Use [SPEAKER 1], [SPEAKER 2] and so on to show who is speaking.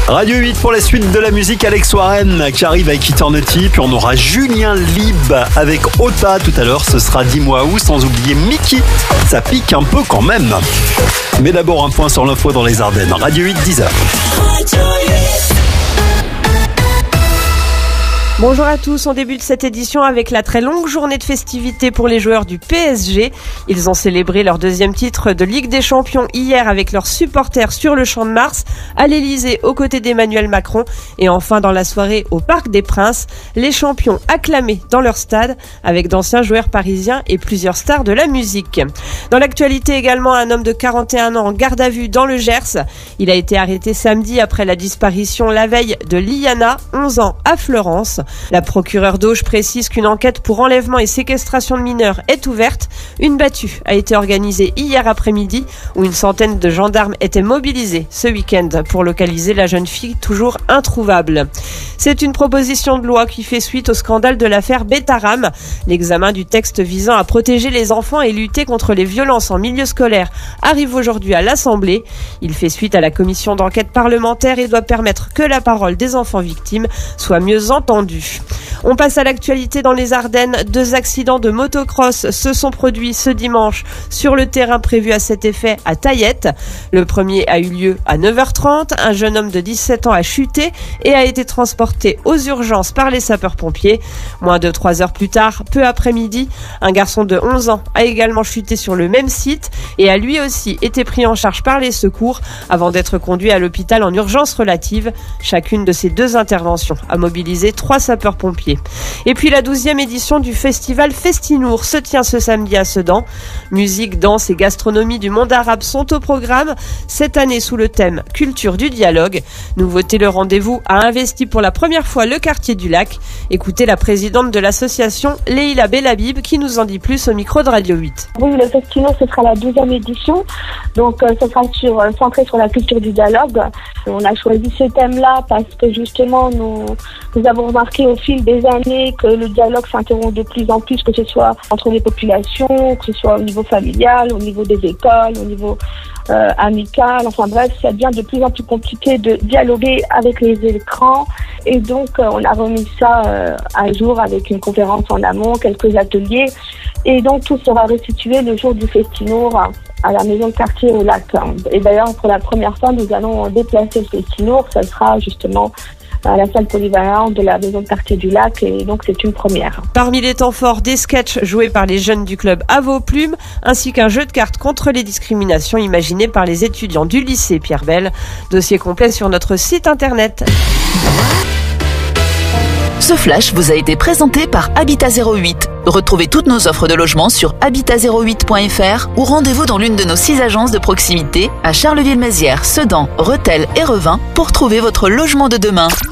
[SPEAKER 1] Radio 8 pour la suite de la musique, Alex Warren qui arrive avec Eternity, puis on aura Julien Lib avec Ota tout à l'heure, ce sera Dis-moi où, sans oublier Mickey, ça pique un peu quand même. Mais d'abord un point sur l'info dans les Ardennes, Radio 8, 10h.
[SPEAKER 2] Bonjour à tous, on débute cette édition avec la très longue journée de festivités pour les joueurs du PSG. Ils ont célébré leur deuxième titre de Ligue des Champions hier avec leurs supporters sur le Champ de Mars, à l'Elysée aux côtés d'Emmanuel Macron et enfin dans la soirée au Parc des Princes, les champions acclamés dans leur stade avec d'anciens joueurs parisiens et plusieurs stars de la musique. Dans l'actualité également, un homme de 41 ans en garde à vue dans le Gers. Il a été arrêté samedi après la disparition la veille de Liana, 11 ans, à Fleurance. La procureure d'Auge précise qu'une enquête pour enlèvement et séquestration de mineurs est ouverte. Une battue a été organisée hier après-midi où une centaine de gendarmes étaient mobilisés ce week-end pour localiser la jeune fille toujours introuvable. C'est une proposition de loi qui fait suite au scandale de l'affaire Betaram. L'examen du texte visant à protéger les enfants et lutter contre les violences en milieu scolaire arrive aujourd'hui à l'Assemblée. Il fait suite à la commission d'enquête parlementaire et doit permettre que la parole des enfants victimes soit mieux entendue. On passe à l'actualité dans les Ardennes. 2 accidents de motocross se sont produits ce dimanche sur le terrain prévu à cet effet à Taillette. Le premier a eu lieu à 9h30. Un jeune homme de 17 ans a chuté et a été transporté aux urgences par les sapeurs-pompiers. Moins de 3 heures plus tard, peu après-midi, un garçon de 11 ans a également chuté sur le même site et a lui aussi été pris en charge par les secours avant d'être conduit à l'hôpital en urgence relative. Chacune de ces 2 interventions a mobilisé 3 sapeurs-pompiers. Et puis la 12e édition du festival Festinour se tient ce samedi à Sedan. Musique, danse et gastronomie du monde arabe sont au programme, cette année sous le thème Culture du dialogue. Nouveauté, le rendez-vous a investi pour la première fois le quartier du Lac. Écoutez la présidente de l'association, Leïla Belhabib, qui nous en dit plus au micro de Radio 8.
[SPEAKER 3] Oui, le Festinour, ce sera la 12e édition, donc ce sera centré sur la culture du dialogue. On a choisi ce thème-là parce que justement nous avons remarqué au fil des années que le dialogue s'interrompt de plus en plus, que ce soit entre les populations, que ce soit au niveau familial, au niveau des écoles, au niveau amical, enfin bref, ça devient de plus en plus compliqué de dialoguer avec les écrans et donc on a remis ça à jour avec une conférence en amont, quelques ateliers et donc tout sera restitué le jour du Festinour à la maison de quartier au Lac. Et d'ailleurs pour la première fois nous allons déplacer le Festinour, ça sera justement à la salle polyvalente de la maison de quartier du Lac et donc c'est une première.
[SPEAKER 2] Parmi les temps forts, des sketchs joués par les jeunes du club À vos plumes ainsi qu'un jeu de cartes contre les discriminations imaginé par les étudiants du lycée Pierre Bell. Dossier complet sur notre site internet.
[SPEAKER 4] Ce flash vous a été présenté par Habitat 08. Retrouvez toutes nos offres de logement sur habitat08.fr ou rendez-vous dans l'une de nos 6 agences de proximité à Charleville-Mézières, Sedan, Rethel et Revin pour trouver votre logement de demain.